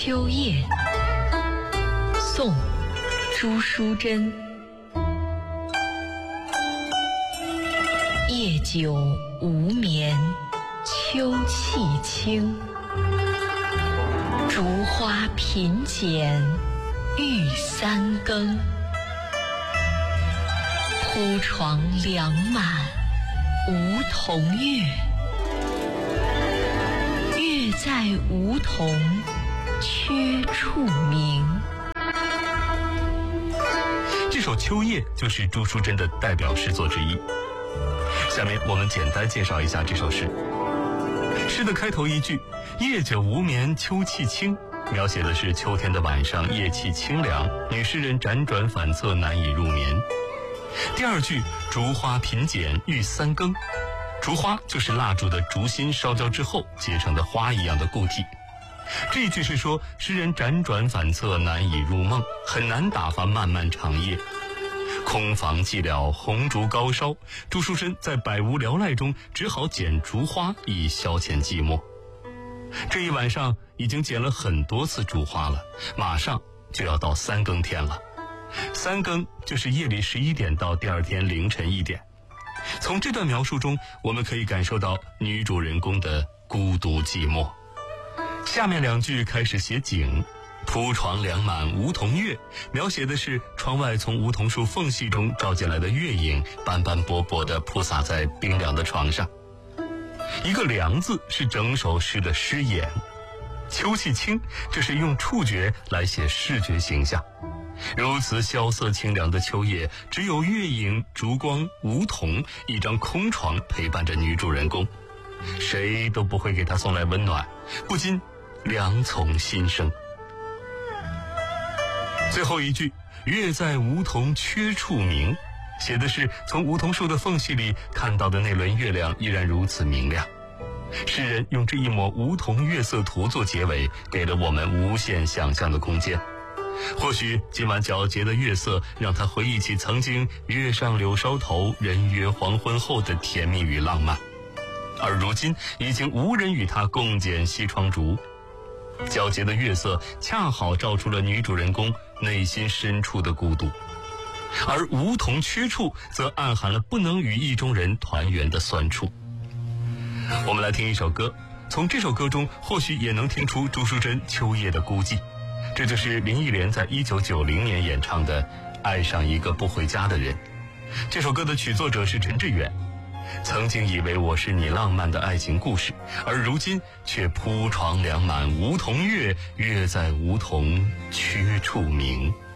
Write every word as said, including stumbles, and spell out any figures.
秋夜，宋·朱淑珍。夜久无眠，秋气清。竹花品剪，欲三更。铺床两满，梧桐月。月在梧桐，缺处明。 这首《秋夜》就是朱淑珍的代表诗作之一。下面我们简单介绍一下这首诗。诗的开头一句“夜久无眠，秋气清”，描写的是秋天的晚上，夜气清凉，女诗人辗转反侧，难以入眠。第二句“竹花品剪，欲三更”，竹花就是蜡烛的烛芯烧焦之后结成的花一样的固体。这一句是说诗人辗转反侧，难以入梦，很难打发漫漫长夜。空房寂寥，红烛高烧，朱淑珍在百无聊赖中只好剪竹花以消遣寂寞。这一晚上已经剪了很多次竹花了，马上就要到三更天了。三更就是夜里十一点到第二天凌晨一点。从这段描述中，我们可以感受到女主人公的孤独寂寞。下面两句开始写景，铺床两满梧桐月，描写的是窗外从梧桐树缝隙中照进来的月影，斑斑驳驳地铺洒在冰凉的床上。一个凉字是整首诗的诗眼。秋气清，这是用触觉来写视觉形象。如此萧瑟清凉的秋夜，只有月影、烛光、梧桐，一张空床陪伴着女主人公，谁都不会给她送来温暖，不禁凉从心生。最后一句“月在梧桐，缺处明”，写的是从梧桐树的缝隙里看到的那轮月亮依然如此明亮。诗人用这一抹梧桐月色图做结尾，给了我们无限想象的空间。或许今晚皎洁的月色让他回忆起曾经月上柳梢头，人约黄昏后的甜蜜与浪漫，而如今已经无人与他共剪西窗烛。皎洁的月色恰好照出了女主人公内心深处的孤独，而梧桐缺处则暗含了不能与意中人团圆的酸楚。我们来听一首歌，从这首歌中或许也能听出朱淑珍秋夜的孤寂。这就是林忆莲在一九九零年演唱的《爱上一个不回家的人》。这首歌的曲作者是陈志远。曾经以为我是你浪漫的爱情故事，而如今却铺床两满梧桐月，月在梧桐，缺处明。